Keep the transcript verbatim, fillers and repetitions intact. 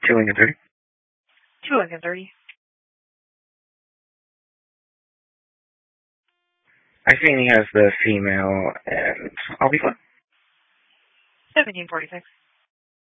Two Lincoln thirty. Two Lincoln thirty. I see he has the female, and I'll be fine. Seventeen forty six.